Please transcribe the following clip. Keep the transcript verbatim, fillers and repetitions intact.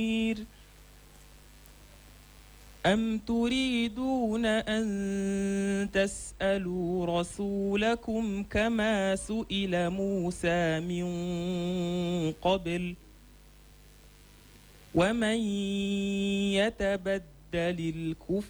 أم تريدون أن تسألوا رسولكم كما سئل موسى من قبل ومن يتبدل الكفر